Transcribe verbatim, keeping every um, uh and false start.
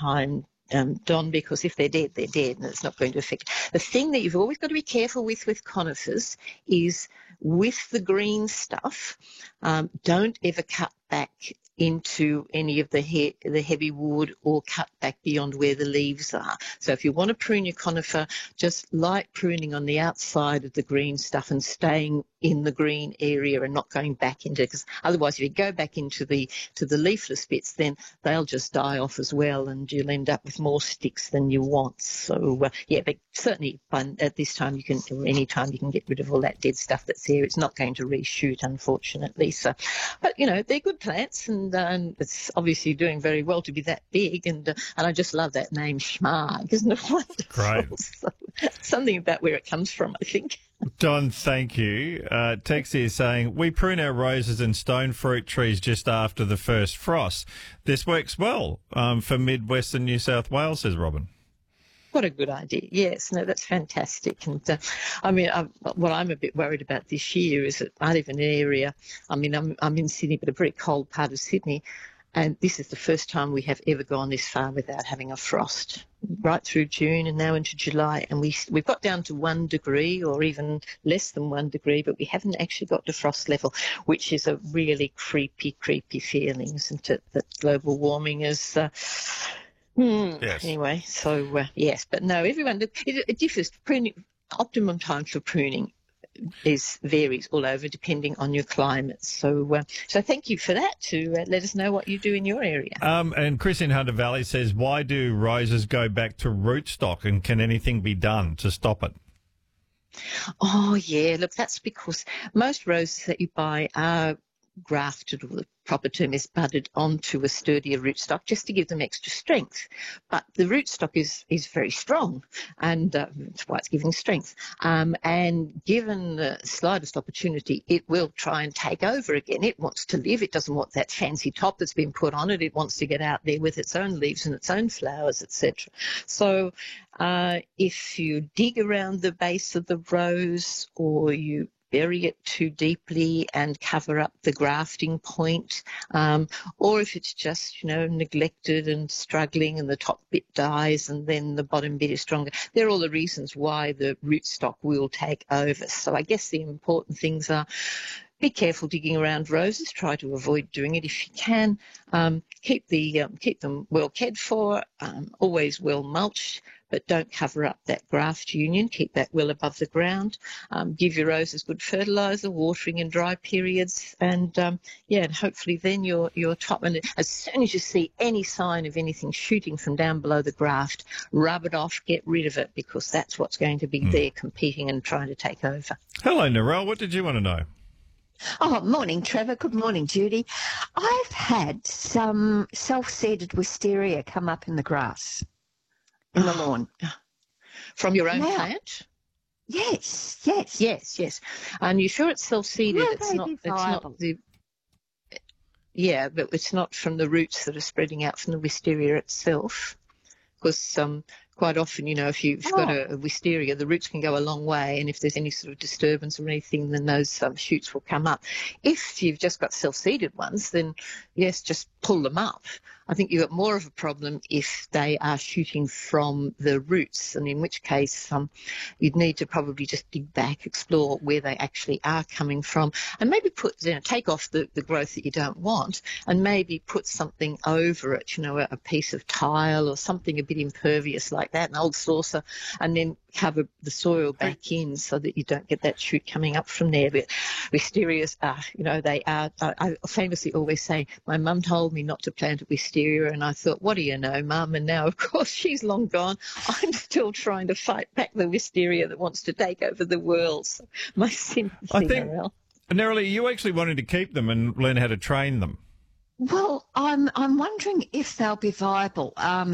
time, um, Don, because if they're dead, they're dead, and it's not going to affect. The thing that you've always got to be careful with with conifers is with the green stuff, um, don't ever cut back into any of the he- the heavy wood or cut back beyond where the leaves are. So if you want to prune your conifer, just light pruning on the outside of the green stuff and staying in the green area and not going back into it, because otherwise if you go back into the to the leafless bits, then they'll just die off as well and you'll end up with more sticks than you want. So uh, yeah, but certainly by, at this time you can, or any time you can get rid of all that dead stuff that's there. It's not going to reshoot, unfortunately. So, but you know, they're good plants, and, uh, and it's obviously doing very well to be that big, and uh, and I just love that name Schmarg, isn't it wonderful? Great. So, something about where it comes from, I think. Don, thank you. Uh, Tex here saying, we prune our roses and stone fruit trees just after the first frost. This works well um, for mid-western New South Wales, says Robin. What a good idea. Yes, no, that's fantastic. And uh, I mean, I, what I'm a bit worried about this year is that I live in an area, I mean, I'm, I'm in Sydney, but a very cold part of Sydney, and this is the first time we have ever gone this far without having a frost, right through June and now into July. And we, we've got down to one degree or even less than one degree, but we haven't actually got to frost level, which is a really creepy, creepy feeling, isn't it, that global warming is... Uh, Mm, yes. Anyway, so uh, yes, but no, everyone, it, it differs. Pruning, optimum time for pruning is varies all over depending on your climate. So, uh, so thank you for that to uh, let us know what you do in your area. Um, and Chris in Hunter Valley says, why do roses go back to rootstock, and can anything be done to stop it? Oh, yeah, look, that's because most roses that you buy are grafted, or the proper term is budded onto a sturdier rootstock just to give them extra strength. But the rootstock is is very strong, and uh, that's why it's giving strength. Um, and given the slightest opportunity, it will try and take over again. It wants to live. It doesn't want that fancy top that's been put on it. It wants to get out there with its own leaves and its own flowers, et cetera. So uh, if you dig around the base of the rose, or you bury it too deeply and cover up the grafting point, um, or if it's just, you know, neglected and struggling and the top bit dies and then the bottom bit is stronger. They're all the reasons why the rootstock will take over. So I guess the important things are: be careful digging around roses. Try to avoid doing it if you can. Um, keep the um, keep them well cared for. Um, always well mulched, but don't cover up that graft union. Keep that well above the ground. Um, give your roses good fertiliser, watering in dry periods, and um, yeah, and hopefully then your your top. And as soon as you see any sign of anything shooting from down below the graft, rub it off, get rid of it, because that's what's going to be mm. there competing and trying to take over. Hello, Narelle. What did you want to know? Oh, morning, Trevor. Good morning, Judy. I've had some self-seeded wisteria come up in the grass, in the lawn. From your own now, plant? Yes, yes. Yes, yes. And you're sure it's self-seeded? Will it's they not be it's viable? not the Yeah, but it's not from the roots that are spreading out from the wisteria itself. Because um quite often, you know, if you've Oh. got a, a wisteria, the roots can go a long way, and if there's any sort of disturbance or anything, then those um, shoots will come up. If you've just got self-seeded ones, then yes, just pull them up. I think you've got more of a problem if they are shooting from the roots, and in which case um, you'd need to probably just dig back, explore where they actually are coming from, and maybe put, you know, take off the, the growth that you don't want, and maybe put something over it, you know, a, a piece of tile or something a bit impervious like that, an old saucer, and then cover the soil back in so that you don't get that shoot coming up from there. But wisterias are, you know, they are, I, I famously always say, my mum told me not to plant a wisteria, and I thought, what do you know, Mum? And now, of course, she's long gone. I'm still trying to fight back the wisteria that wants to take over the world. So my sympathy, I think, Narelle. Narelle, you actually wanted to keep them and learn how to train them. Well, I'm I'm wondering if they'll be viable. Um,